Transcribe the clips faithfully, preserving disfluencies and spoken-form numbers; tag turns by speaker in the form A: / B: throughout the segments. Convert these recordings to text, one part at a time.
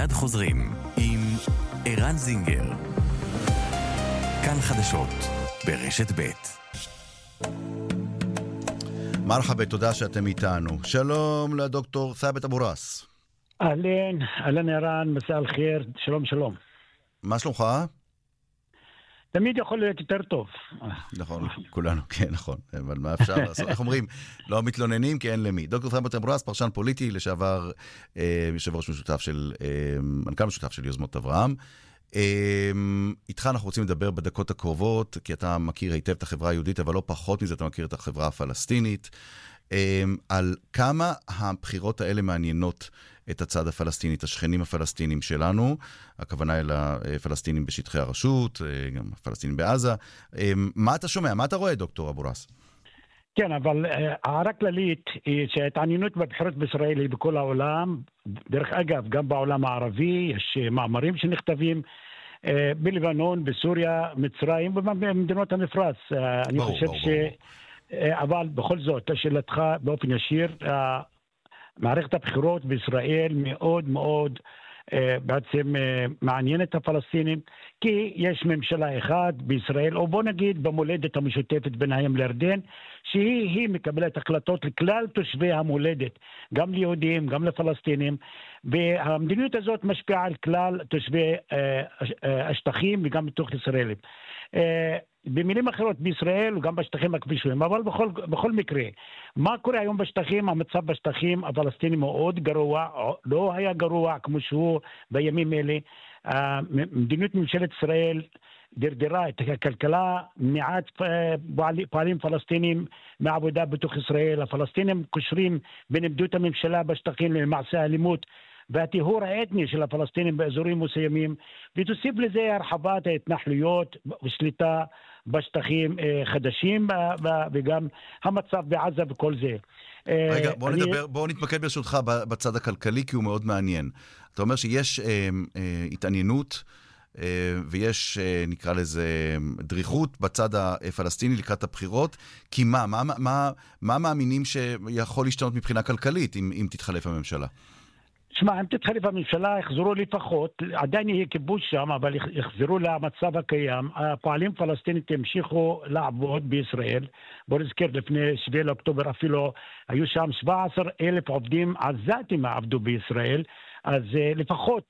A: מיד חוזרים עם ערן זינגר. כאן חדשות ברשת ב'.
B: מרחבה, תודה שאתם איתנו. שלום לדוקטור ת'אבת אבו ראס.
C: אהלן, אהלן ערן, מסע אל חיר, שלום שלום.
B: מה שלומך?
C: תמיד יכול להיות יותר טוב.
B: נכון, כולנו, כן, נכון. אבל מה אפשר לעשות? איך אומרים? לא מתלוננים כי אין למי. דוקטור ת'אבת אבו ראס, פרשן פוליטי, לשעבר יושב ראש משותף של, מנכ"ל משותף של יוזמות אברהם. איתך אנחנו רוצים לדבר בדקות הקרובות, כי אתה מכיר היטב את החברה היהודית, אבל לא פחות מזה אתה מכיר את החברה הפלסטינית, על כמה הבחירות האלה מעניינות את הצד הפלסטיני, את השכנים הפלסטינים שלנו, הכוונה היא לפלסטינים בשטחי הרשות, גם הפלסטינים בעזה. מה אתה שומע? מה אתה רואה, דוקטור אבו ראס?
C: כן, אבל הערה כללית היא שההתעניינות בבחירות בישראל היא בכל העולם. דרך אגב, גם בעולם הערבי יש מאמרים שנכתבים בלבנון, בסוריה, מצרים ובמדינות המפרץ. אני חושב ש... אבל בכל זאת, לשאלתך באופן ישיר, מערכת הבחירות בישראל מאוד מאוד בעצם מעניינת הפלסטינים, כי יש ממשלה אחת בישראל, או בוא נגיד במולדת המשותפת ביניהם לירדן, שהיא היא מקבלת החלטות לכלל תושבי המולדת, גם ליהודים, גם לפלסטינים, והמדיניות הזאת משפיעה על כלל תושבי השטחים וגם בתוך ישראל. במילים אחרות, בישראל וגם בשטחים הכבושים, אבל בכל, בכל מקרה, מה קורה היום בשטחים? המצב בשטחים הפלסטינים מאוד גרוע, לא היה גרוע כמו שהוא בימים אלה. מדיניות ממשלת ישראל דרדרה את הכלכלה, מעט פועלים פלסטינים מעבודה בתוך ישראל, הפלסטינים קושרים בין עמדות הממשלה בשטחים למעשה האלימות, והטיהור האתני של הפלסטינים באזורים מסוימים, ותוסיף לזה הרחבת ההתנחלויות ושליטה בשטחים חדשים, וגם המצב בעזה וכל זה.
B: רגע, בוא אני... נדבר, בוא נתמקד ברשותך בצד הכלכלי, כי הוא מאוד מעניין. אתה אומר שיש אה, אה, התעניינות, אה, ויש, אה, נקרא לזה, דריכות בצד הפלסטיני לקראת הבחירות, כי מה, מה, מה, מה מאמינים שיכול להשתנות מבחינה כלכלית, אם, אם תתחלף הממשלה?
C: שמע, אם תתחלף הממשלה, יחזרו לפחות, עדיין יהיה כיבוש שם, אבל יחזרו למצב הקיים. הפועלים פלסטינית ימשיכו לעבוד בישראל. בוא נזכר, לפני שבעה לאוקטובר אפילו היו שם שבעה עשר אלף עובדים עזתים עבדו בישראל. אז לפחות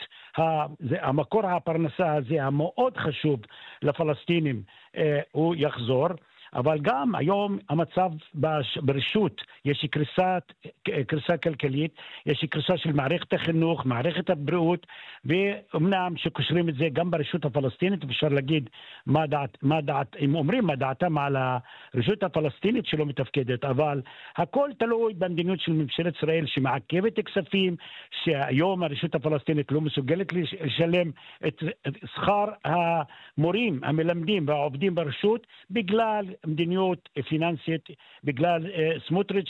C: המקור הפרנסה הזה, המאוד חשוב לפלסטינים, הוא יחזור. אבל גם היום המצב ברשות, יש קריסה, קריסה כלכלית, יש קריסה של מערכת החינוך, מערכת הבריאות, ואומנם שקושרים את זה גם ברשות הפלסטינית, אפשר להגיד מה דעת, מה דעת, אם אומרים מה דעתם על הרשות הפלסטינית שלא מתפקדת, אבל הכל תלוי במדיניות של ממשלת ישראל שמעכבת כספים, שהיום הרשות הפלסטינית לא מסוגלת לשלם את שכר המורים, המלמדים והעובדים ברשות, בגלל מדיניות פיננסית, בגלל סמוטריץ'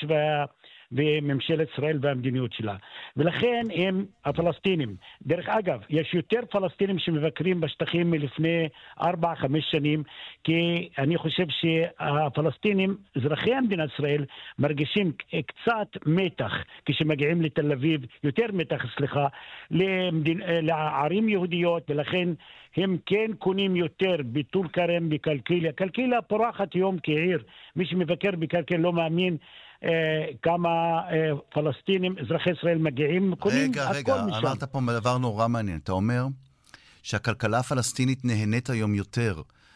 C: וממשלת ישראל והמדיניות שלה. ולכן הם הפלסטינים. דרך אגב, יש יותר פלסטינים שמבקרים בשטחים מלפני ארבע, חמש שנים, כי אני חושב שהפלסטינים, אזרחי המדינת ישראל, מרגישים קצת מתח כשמגיעים לתל אביב, יותר מתח, סליחה, למדינ... לערים יהודיות, ולכן הם כן קונים יותר בטול כרם, בקלקיליה. קלקיליה פורחת יום כעיר. מי שמבקר בקלקיליה לא מאמין אה, כמה אה, פלסטינים, אזרחי ישראל מגיעים, קונים
B: רגע,
C: הכל
B: רגע,
C: משם.
B: רגע, אמרת פה דבר נורא מעניין. אתה אומר שהכלכלה הפלסטינית נהנית היום יותר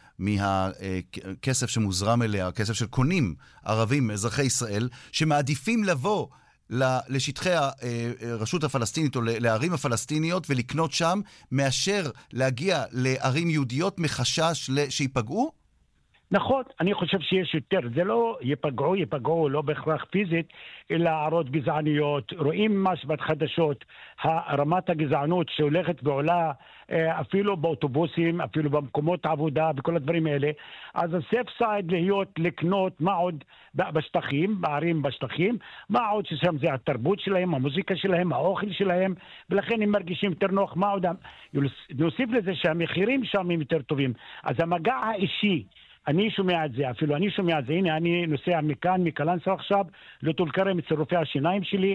B: מהכסף שמוזרם אליה, כסף של קונים ערבים, אזרחי ישראל, שמעדיפים לבוא לשטחי הרשות הפלסטינית או לערים הפלסטיניות ולקנות שם, מאשר להגיע לערים יהודיות מחשש שיפגעו?
C: נכון, אני חושב שיש יותר, זה לא ייפגעו, ייפגעו לא בהכרח פיזית, אלא הערות גזעניות. רואים ממש בחדשות, רמת הגזענות שהולכת ועולה, אפילו באוטובוסים, אפילו במקומות העבודה, בכל הדברים האלה. אז הסייף סייד להיות לקנות מה עוד בשטחים, בערים בשטחים, מה עוד ששם זה התרבות שלהם, המוזיקה שלהם, האוכל שלהם, ולכן הם מרגישים יותר נוח, מה עוד, נוסיף לזה שהמחירים שם הם יותר טובים. אז המגע האישי, אני שומע את זה, אפילו אני שומע את זה, הנה אני נוסע מכאן, מקלנסווה עכשיו, לטול כרם אצל רופא השיניים שלי,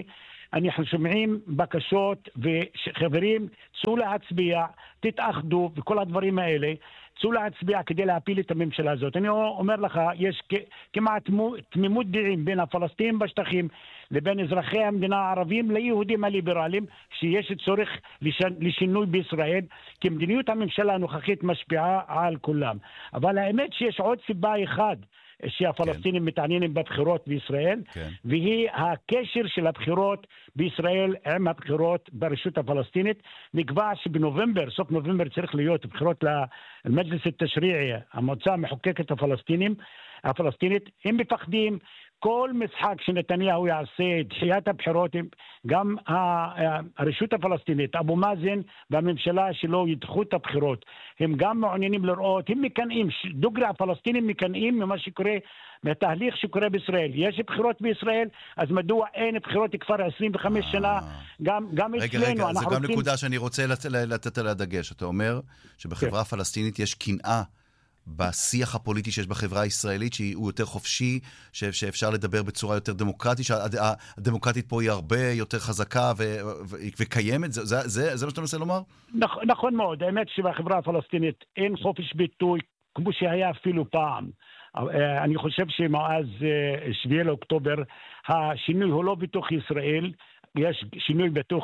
C: אנחנו שומעים בקשות וחברים, צאו להצביע, תתאחדו וכל הדברים האלה, צאו להצביע כדי להפיל את הממשלה הזאת. אני אומר לך, יש כמעט תמימות דעים בין הפלסטינים בשטחים לבין אזרחי המדינה הערבים ליהודים הליברליים, שיש צורך לשינוי בישראל, כי מדיניות הממשלה הנוכחית משפיעה על כולם. אבל האמת שיש עוד סיבה אחד שהפלסטינים כן. מתעניינים בבחירות בישראל, כן. והיא הקשר של הבחירות בישראל עם הבחירות ברשות הפלסטינית. נקבע שבנובמבר, סוף נובמבר צריך להיות בחירות למג'לס התשריעי, המועצה המחוקקת הפלסטינים, הפלסטינית. הם מפחדים כל משחק שנתניהו יעשה, דחיית הבחירות, גם הרשות הפלסטינית, אבו מאזן והממשלה שלו ידחו את הבחירות. הם גם מעוניינים לראות, הם מקנאים, דוגרי הפלסטינים מקנאים ממה שקורה, מהתהליך שקורה בישראל. יש בחירות בישראל, אז מדוע אין בחירות כבר עשרים וחמש שנה, גם, גם
B: רגע,
C: אצלנו.
B: רגע, זו גם
C: רוצים...
B: נקודה שאני רוצה לתת עליה דגש. אתה אומר שבחברה הפלסטינית יש קנאה בשיח הפוליטי שיש בחברה הישראלית, שהוא יותר חופשי, שאפשר לדבר בצורה יותר דמוקרטית, שהדמוקרטית פה היא הרבה יותר חזקה וקיימת. זה, זה, זה, זה מה שאתה מנסה לומר?
C: נכון מאוד. האמת שבחברה הפלסטינית אין חופש ביטוי, כמו שהיה אפילו פעם. אני חושב שמאז שביעי לאוקטובר, השינוי הוא לא בתוך ישראל, יש שינוי בתוך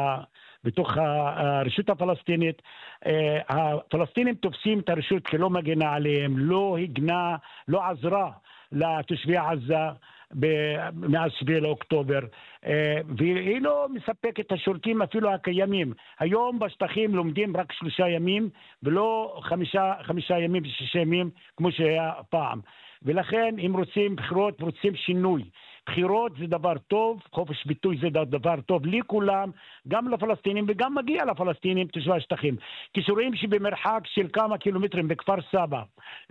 C: בתוך הרשות הפלסטינית. הפלסטינים תופסים את הרשות כלא מגנה עליהם, לא הגנה, לא עזרה לתושבי עזה מאז שביעי לאוקטובר, והיא לא מספקת את השירותים אפילו הקיימים. היום בשטחים לומדים רק שלושה ימים ולא חמישה, חמישה ימים ושישה ימים כמו שהיה פעם, ולכן הם רוצים בחירות, רוצים שינוי. בחירות זה דבר טוב, חופש ביטוי זה דבר טוב לכולם, גם לפלסטינים, וגם מגיע לפלסטינים תושבי השטחים. כשרואים שבמרחק של כמה קילומטרים בכפר סבא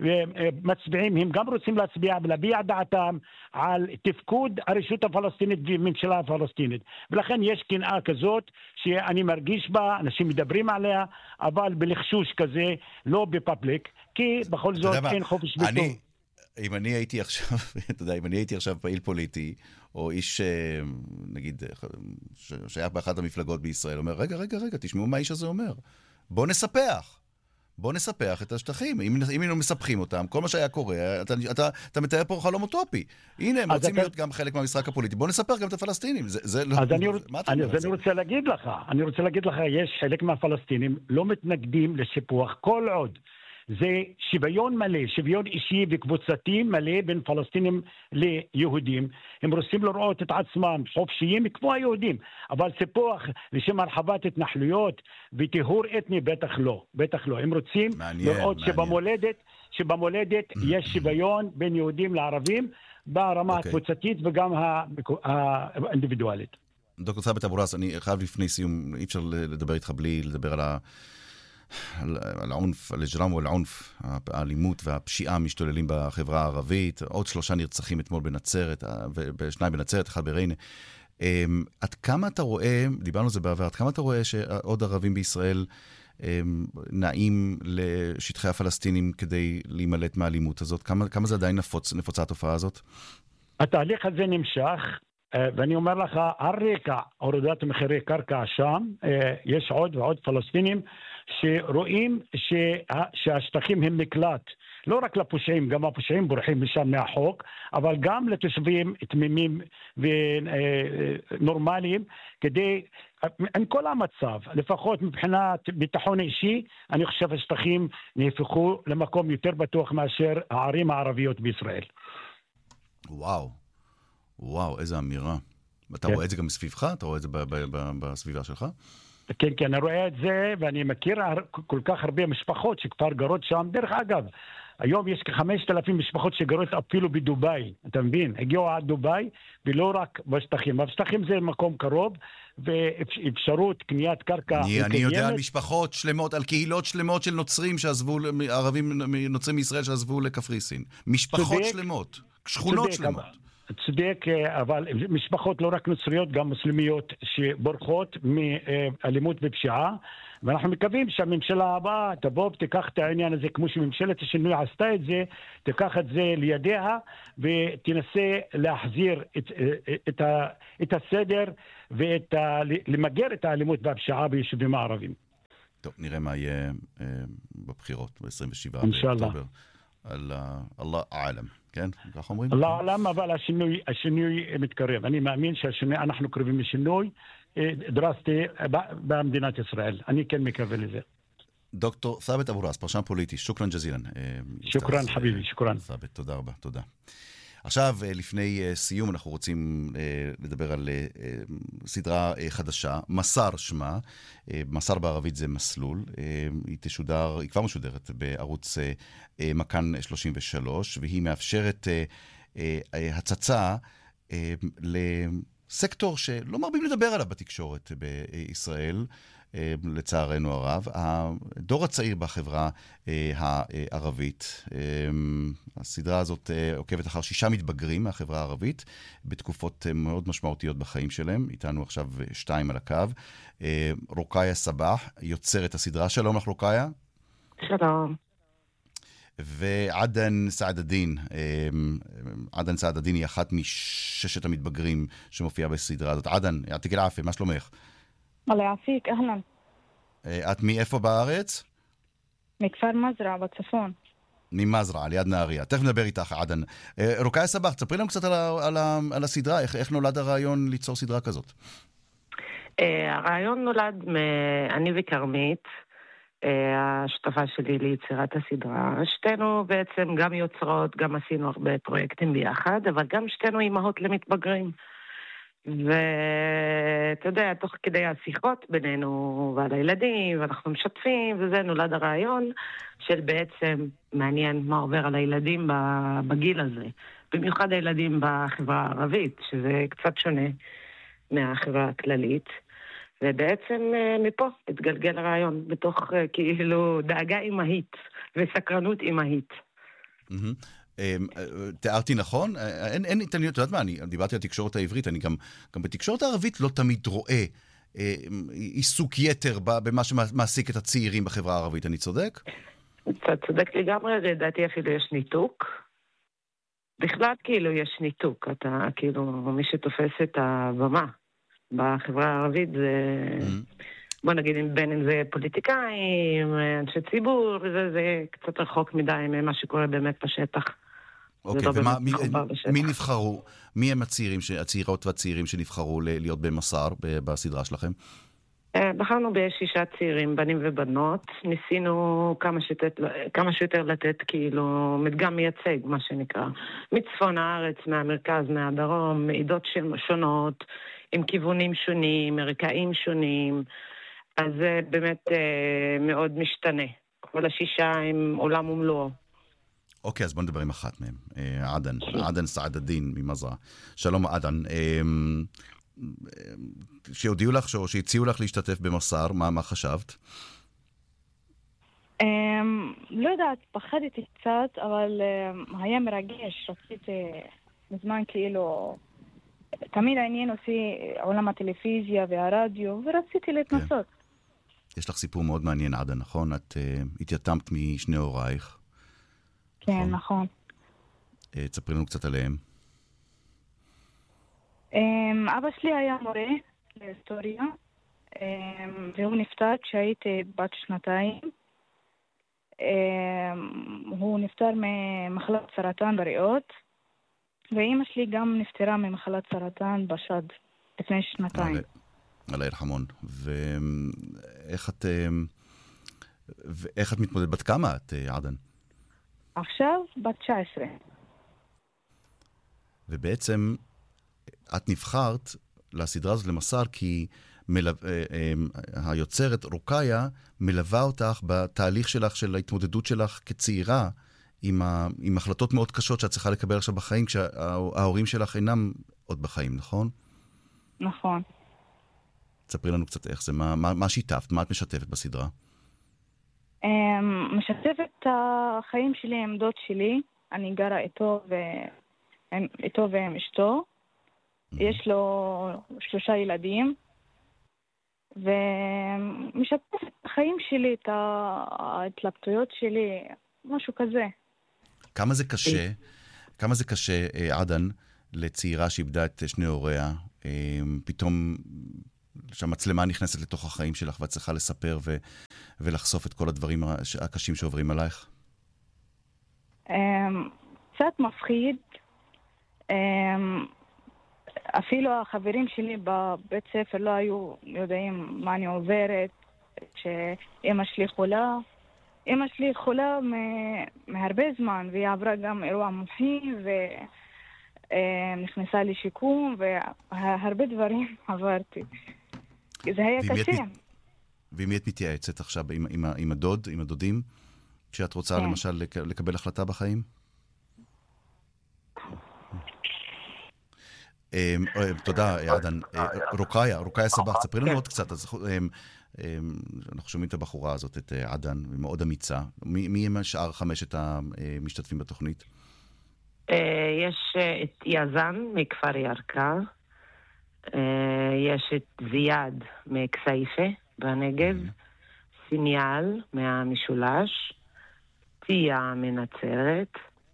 C: מצביעים, הם גם רוצים להצביע ולהביע דעתם על תפקוד הרשות הפלסטינית והממשלה הפלסטינית. ולכן יש קנאה כזאת שאני מרגיש בה, אנשים מדברים עליה, אבל בלחשוש כזה, לא בפאבליק, כי בכל זאת אין חופש ביטוי.
B: אני... אם אני הייתי עכשיו, אתה יודע, אם אני הייתי עכשיו פעיל פוליטי, או איש, נגיד, שהיה באחת המפלגות בישראל, אומר, רגע, רגע, רגע, תשמעו מה האיש הזה אומר. בוא נספח. בוא נספח את השטחים. אם, אם היינו מספחים אותם, כל מה שהיה קורה, אתה, אתה, אתה מתאר פה חלום אוטופי. הנה, הם רוצים אתה... להיות גם חלק מהמשחק הפוליטי. בוא נספח גם את הפלסטינים. זה, זה לא...
C: אז אני, רוצ... אני, אז אני רוצה להגיד לך, אני רוצה להגיד לך, יש חלק מהפלסטינים לא מתנגדים לסיפוח כל עוד. זה שוויון מלא, שוויון אישי וקבוצתי מלא בין פלסטינים ליהודים. הם רוצים לראות את עצמם חופשיים כמו היהודים, אבל סיפוח לשם הרחבת התנחלויות וטיהור אתני בטח לא, בטח לא. הם רוצים מעניין, לראות מעניין. שבמולדת, שבמולדת יש שוויון בין יהודים לערבים ברמה okay. הקבוצתית וגם האינדיבידואלית.
B: דוקטור ת'אבת אבו ראס, אני חייב לפני סיום, אי אפשר לדבר איתך בלי לדבר על ה... על העונף, על הג'רם והעונף, האלימות והפשיעה המשתוללים בחברה הערבית. עוד שלושה נרצחים אתמול בנצרת, ושניים בנצרת, אחד בריינה. עד כמה אתה רואה, דיברנו על זה בעבר, עד כמה אתה רואה שעוד ערבים בישראל נעים לשטחי הפלסטינים כדי להימלט מהאלימות הזאת? כמה, כמה זה עדיין נפוץ, נפוצה התופעה הזאת?
C: התהליך הזה נמשך, ואני אומר לך, על רקע הורדת מחירי קרקע שם, יש עוד ועוד פלסטינים שרואים שה, שהשטחים הם מקלט, לא רק לפושעים, גם הפושעים בורחים משם מהחוק, אבל גם לתושבים תמימים ונורמליים, כדי, עם כל המצב, לפחות מבחינת ביטחון אישי, אני חושב השטחים נהפכו למקום יותר בטוח מאשר הערים הערביות בישראל.
B: וואו, וואו, איזה אמירה. אתה רואה את זה גם מסביבך? אתה רואה את זה בסביבה שלך?
C: כן, כן, אני רואה את זה, ואני מכיר כל כך הרבה משפחות שכבר גרות שם. דרך אגב, היום יש כ-חמשת אלפים משפחות שגרות אפילו בדוביי, אתה מבין? הגיעו עד דוביי, ולא רק בשטחים. בשטחים זה מקום קרוב, ואפשרות קניית קרקע.
B: אני, אני יודע על משפחות שלמות, על קהילות שלמות של נוצרים שעזבו, ערבים נוצרים מישראל שעזבו לקפריסין. משפחות צודק, שלמות, שכונות צודק, שלמות.
C: צודק, אבל משפחות לא רק נוצריות, גם מוסלמיות שבורחות מאלימות ופשיעה, ואנחנו מקווים שהממשלה הבאה תבוא ותיקח את העניין הזה, כמו שממשלת השינוי עשתה את זה, תיקח את זה לידיה ותנסה להחזיר את, את, ה, את הסדר ולמגר את האלימות והפשיעה ביישובים הערבים.
B: טוב, נראה מה יהיה אה, בבחירות ב-עשרים ושבעה
C: באוקטובר.
B: אללה אעלם, כן? כך אומרים?
C: אללה אעלם, אבל השינוי, השינוי מתקרב. אני מאמין שהשינוי, אנחנו קרבים לשינוי דרסטי במדינת ישראל. אני כן מקווה לזה.
B: דוקטור ת'אבת אבו ראס, פרשן פוליטי, שוקרן ג'זילן.
C: שוקרן חביבי, שוקרן.
B: ת'אבת, תודה רבה, תודה. עכשיו, לפני סיום, אנחנו רוצים לדבר על סדרה חדשה, מסר שמה, מסר בערבית זה מסלול, היא תשודר, היא כבר משודרת בערוץ מכאן שלושים ושלוש, והיא מאפשרת הצצה לסקטור שלא מרבים לדבר עליו בתקשורת בישראל, לצערנו הרב, הדור הצעיר בחברה הערבית. הסדרה הזאת עוקבת אחר שישה מתבגרים מהחברה הערבית, בתקופות מאוד משמעותיות בחיים שלהם. איתנו עכשיו שתיים על הקו. רוקאיה סבח, יוצרת הסדרה. שלום לך רוקאיה.
D: שלום.
B: ועדן סעדדין. עדן סעדדין היא אחת מששת המתבגרים שמופיעה בסדרה הזאת. עדן, יעתיק אל-עפיה, מה שלומך?
D: الله يعافيك أهلا.
B: את מאיפה בארץ?
D: מכפר מזרע בצפון.
B: ממזרע, ליד נהריה. תכף נדבר איתך, עדן. רוקאיה סבח, תספרי לנו קצת על, ה, על, ה, על הסדרה, איך, איך נולד הרעיון ליצור סדרה כזאת?
D: הרעיון נולד מאני וקרמית, השותפה שלי ליצירת הסדרה. שתינו בעצם גם יוצרות, גם עשינו הרבה פרויקטים ביחד, אבל גם שתינו אימהות למתבגרים. ואתה יודע, תוך כדי השיחות בינינו ועל הילדים, ואנחנו משתפים, וזה נולד הרעיון של בעצם מעניין מה עובר על הילדים בגיל הזה. במיוחד הילדים בחברה הערבית, שזה קצת שונה מהחברה הכללית. ובעצם מפה התגלגל הרעיון בתוך כאילו דאגה אימהית וסקרנות אימהית.
B: תיארתי נכון? אין, אין התעניינות, את יודעת מה, אני דיברתי על התקשורת העברית, אני גם, גם בתקשורת הערבית לא תמיד רואה עיסוק יתר במה שמעסיק את הצעירים בחברה הערבית, אני צודק?
D: אתה צודק לגמרי, לדעתי אפילו יש ניתוק. בכלל כאילו יש ניתוק, אתה כאילו מי שתופס את הבמה בחברה הערבית זה... בוא נגיד, בין אם זה פוליטיקאים, אנשי ציבור, זה, זה קצת רחוק מדי ממה שקורה באמת בשטח.
B: אוקיי, ומה, מי, מי נבחרו? מי הם הצעירים, הצעירות והצעירים שנבחרו להיות במסר בסדרה שלכם?
D: בחרנו בשישה צעירים, בנים ובנות. ניסינו כמה שיותר, כמה שיותר לתת כאילו מדגם מייצג, מה שנקרא. מצפון הארץ, מהמרכז, מהדרום, מעידות שונות, עם כיוונים שונים, רקעים שונים. אז זה באמת אה, מאוד משתנה. כל השישה עם עולם ומלואו.
B: אוקיי, אז בוא נדבר עם אחת מהם. אה, עדן, עדן סעדדין ממזרע. שלום עדן. אה, שהודיעו לך, או שהציעו לך להשתתף במסר, מה, מה חשבת?
D: אה, לא יודעת, פחדתי קצת, אבל אה, היה מרגש. רציתי מזמן כאילו... תמיד העניין אותי עולם הטלוויזיה והרדיו, ורציתי להתנסות.
B: כן. יש לך סיפור מאוד מעניין, עדה, נכון? את uh, התייתמת משני הורייך.
D: כן, נכון. נכון.
B: Uh, תספרי לנו קצת עליהם.
D: Um, אבא שלי היה מורה להיסטוריה, um, והוא נפטר כשהייתי בת שנתיים. Um, הוא נפטר ממחלת סרטן בריאות, ואימא שלי גם נפטרה ממחלת סרטן בשד לפני שנתיים.
B: אללה ירחמון. ואיך את, ואיך את מתמודדת? בת כמה את, עדן?
D: עכשיו בת תשע עשרה.
B: ובעצם את נבחרת לסדרה הזאת למסר כי מלו... היוצרת רוקאיה מלווה אותך בתהליך שלך, של ההתמודדות שלך כצעירה, עם, ה... עם החלטות מאוד קשות שאת צריכה לקבל עכשיו בחיים, כשההורים שלך אינם עוד בחיים, נכון?
D: נכון.
B: תספרי לנו קצת איך זה, מה, מה, מה שיתפת, מה את משתפת בסדרה?
D: משתפת את החיים שלי, העמדות שלי. אני גרה איתו
E: עם, איתו ועם אשתו. יש לו שלושה ילדים, ומשתף את החיים שלי, את ההתלבטויות שלי, משהו כזה.
B: כמה זה קשה, כמה זה קשה, עדן, לצעירה שאיבדה את שני הוריה, פתאום שהמצלמה נכנסת לתוך החיים שלך, ואת צריכה לספר ו- ולחשוף את כל הדברים הקשים שעוברים עלייך?
E: קצת מפחיד. אפילו החברים שלי בבית ספר לא היו יודעים מה אני עוברת, שאמא שלי חולה. אמא שלי חולה מהרבה זמן, והיא עברה גם אירוע מוחי, ונכנסה לשיקום, והרבה דברים עברתי. זה היה קשה.
B: ועם מי את מתייעצת עכשיו? עם, עם, עם הדוד, עם הדודים? כשאת רוצה למשל לקבל החלטה בחיים? תודה, עדן. רוקאיה, רוקאיה סבח, תספרי לנו עוד קצת. אנחנו שומעים את הבחורה הזאת, את עדן, מאוד אמיצה. מי הם שאר חמשת המשתתפים בתוכנית?
D: יש את יזן מכפר ירקה, יש את זיאד מכסייפה בנגב, סיניאל מהמשולש, תיה מנצרת,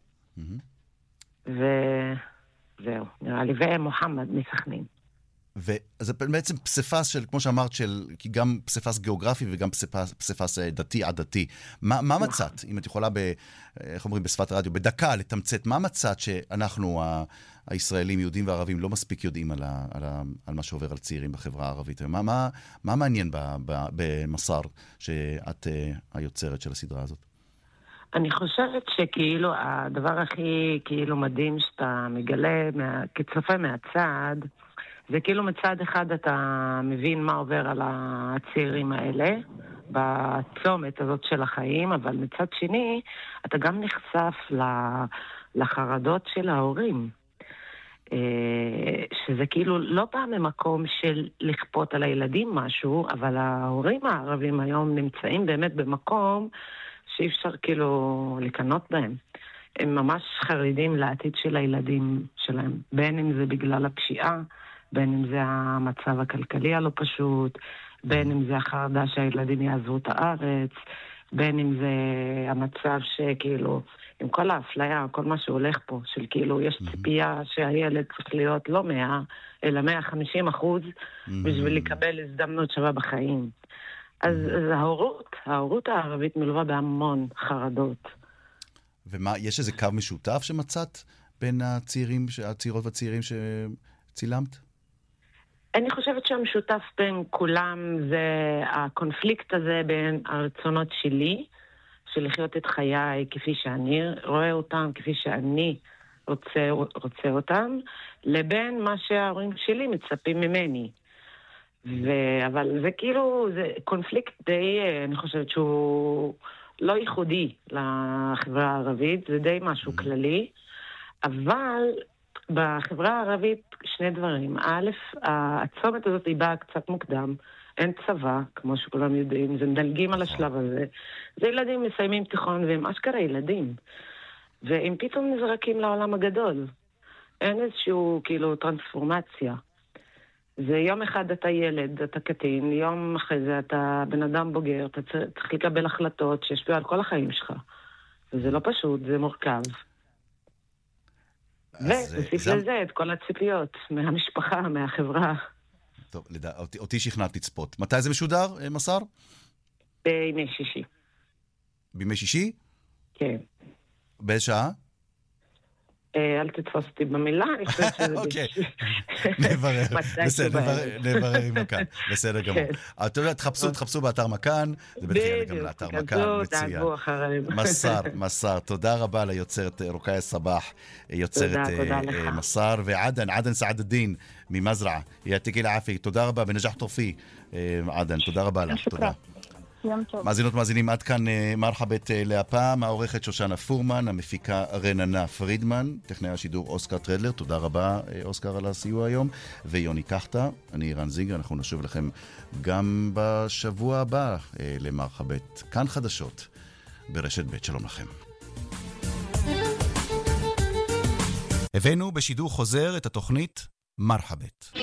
D: וזהו, נראה לי, ומוחמד מסכנין.
B: וזה בעצם פספס של, כמו שאמרת, של, כי גם פספס גיאוגרפי וגם פספס, פספס דתי עדתי. מה, מה מצאת, אם את יכולה, ב, איך אומרים, בשפת הרדיו, בדקה לתמצת, מה מצאת שאנחנו, ה, הישראלים, יהודים וערבים, לא מספיק יודעים על, ה, על, ה, על מה שעובר על צעירים בחברה הערבית? מה, מה, מה מעניין ב, ב, במסר שאת היוצרת של הסדרה הזאת?
D: אני חושבת שכאילו הדבר הכי כאילו מדהים שאתה מגלה מה, כצופה מהצד, זה כאילו מצד אחד אתה מבין מה עובר על הצעירים האלה, בצומת הזאת של החיים, אבל מצד שני, אתה גם נחשף לחרדות של ההורים. שזה כאילו לא בא ממקום של לכפות על הילדים משהו, אבל ההורים הערבים היום נמצאים באמת במקום שאי אפשר כאילו לקנות בהם. הם ממש חרדים לעתיד של הילדים שלהם, בין אם זה בגלל הפשיעה, בין אם זה המצב הכלכלי הלא פשוט, בין אם זה החרדה שהילדים יעזבו את הארץ, בין אם זה המצב שכאילו, עם כל האפליה, כל מה שהולך פה, של כאילו יש ציפייה שהילד צריך להיות לא מאה, אלא מאה וחמישים אחוז, בשביל לקבל הזדמנות שווה בחיים. אז, אז ההורות, ההורות הערבית מלווה בהמון חרדות.
B: ומה, יש איזה קו משותף שמצאת בין הצעירים, הצעירות והצעירים שצילמת?
D: אני חושבת שהמשותף בין כולם זה הקונפליקט הזה בין הרצונות שלי, של לחיות את חיי כפי שאני רואה אותם, כפי שאני רוצה, רוצה אותם, לבין מה שההורים שלי מצפים ממני. ו... אבל זה כאילו, זה קונפליקט די, אני חושבת שהוא לא ייחודי לחברה הערבית, זה די משהו כללי, אבל בחברה הערבית שני דברים. א', הצומת הזאת היא באה קצת מוקדם, אין צבא, כמו שכולם יודעים, זה מדלגים על השלב הזה. זה ילדים מסיימים תיכון והם אשכרה ילדים. והם פתאום נזרקים לעולם הגדול. אין איזשהו כאילו טרנספורמציה. זה יום אחד אתה ילד, אתה קטין, יום אחרי זה אתה בן אדם בוגר, אתה צריך לקבל החלטות שישפיעו על כל החיים שלך. וזה לא פשוט, זה מורכב. ונוסיף לזה את כל הציפיות מהמשפחה, מהחברה.
B: טוב, אותי שכנעת לצפות. מתי זה משודר, מסר?
D: בימי שישי.
B: בימי שישי?
D: כן.
B: באיזה שעה?
D: אל תתפוס אותי במילה, אני חושבת שזה
B: אוקיי, נברר, בסדר, נברר עם מכאן, בסדר גמור. אתה יודע, תחפשו באתר מכאן, זה בטח יהיה גם לאתר מכאן, מצוין. מסר, מסר, תודה רבה ליוצרת רוקאיה סבח, יוצרת מסר, ועדן, עדן סעד א-דין ממזרעה, יעתיק אל-עפי, תודה רבה, בנג'ח תורפי, עדן, תודה רבה לך, תודה. מאזינות מאזינים, עד כאן מרחבת להפעם, העורכת שושנה פורמן, המפיקה רננה פרידמן, טכנאי השידור אוסקר טרדלר, תודה רבה אוסקר על הסיוע היום, ויוני קחטה, אני אירן זינגר, אנחנו נשוב לכם גם בשבוע הבא למרחבת כאן חדשות ברשת ב', שלום לכם. הבאנו בשידור חוזר את התוכנית מרחבת.